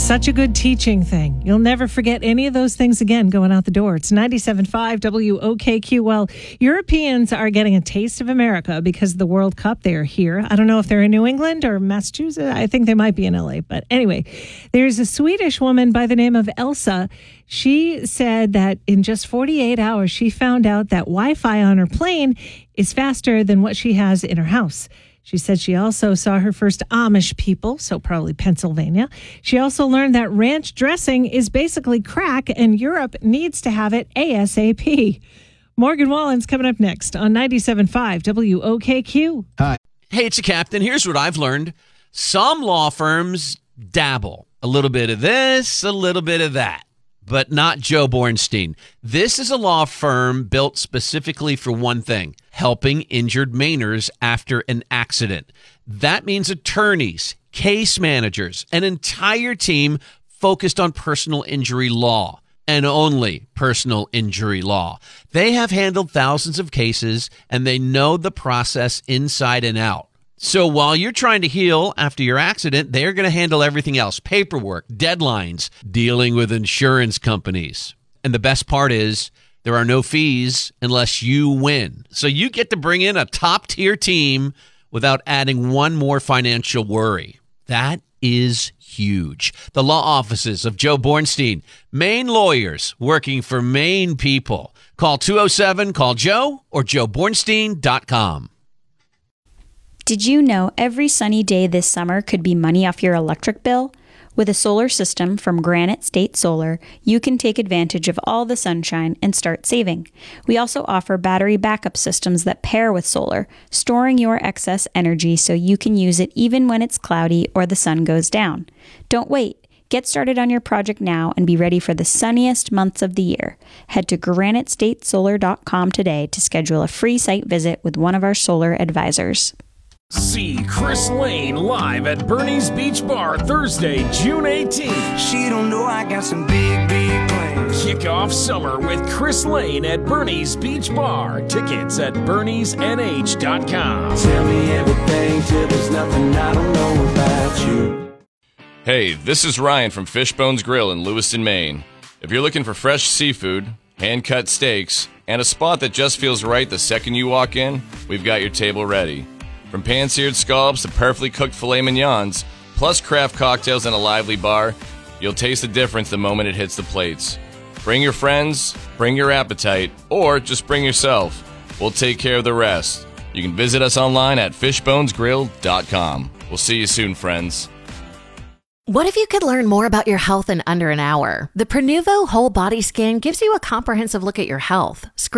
such a good teaching thing. You'll never forget any of those things again going out the door. It's 97.5 WOKQ. Well, Europeans are getting a taste of America because of the World Cup. They are here. I don't know if they're in New England or Massachusetts. I think they might be in LA. But anyway, there's a Swedish woman by the name of Elsa. She said that in just 48 hours, she found out that Wi-Fi on her plane is faster than what she has in her house. She said she also saw her first Amish people, so probably Pennsylvania. She also learned that ranch dressing is basically crack and Europe needs to have it ASAP. Morgan Wallen's coming up next on 97.5 WOKQ. Hi. Hey, it's a captain. Here's what I've learned. Some law firms dabble. A little bit of this, a little bit of that. But not Joe Bornstein. This is a law firm built specifically for one thing, helping injured Mainers after an accident. That means attorneys, case managers, an entire team focused on personal injury law and only personal injury law. They have handled thousands of cases and they know the process inside and out. So while you're trying to heal after your accident, they're going to handle everything else. Paperwork, deadlines, dealing with insurance companies. And the best part is there are no fees unless you win. So you get to bring in a top-tier team without adding one more financial worry. That is huge. The law offices of Joe Bornstein, Maine lawyers working for Maine people. Call 207-CALL-JOE or joebornstein.com. Did you know every sunny day this summer could be money off your electric bill? With a solar system from Granite State Solar, you can take advantage of all the sunshine and start saving. We also offer battery backup systems that pair with solar, storing your excess energy so you can use it even when it's cloudy or the sun goes down. Don't wait. Get started on your project now and be ready for the sunniest months of the year. Head to granitestatesolar.com today to schedule a free site visit with one of our solar advisors. See Chris Lane live at Bernie's Beach Bar Thursday, June 18th. She don't know I got some big, big plans. Kick off summer with Chris Lane at Bernie's Beach Bar. Tickets at berniesnh.com. Tell me everything till there's nothing I don't know about you. Hey, this is Ryan from Fishbones Grill in Lewiston, Maine. If you're looking for fresh seafood, hand-cut steaks, and a spot that just feels right the second you walk in, we've got your table ready. From pan-seared scallops to perfectly cooked filet mignons, plus craft cocktails and a lively bar, you'll taste the difference the moment it hits the plates. Bring your friends, bring your appetite, or just bring yourself. We'll take care of the rest. You can visit us online at fishbonesgrill.com. We'll see you soon, friends. What if you could learn more about your health in under an hour? The Prenuvo Whole Body Scan gives you a comprehensive look at your health.